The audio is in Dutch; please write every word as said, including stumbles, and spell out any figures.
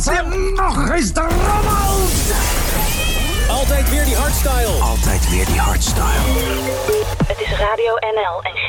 En nog eens de rommel! Altijd weer die hardstyle. Altijd weer die hardstyle. Het is Radio N L en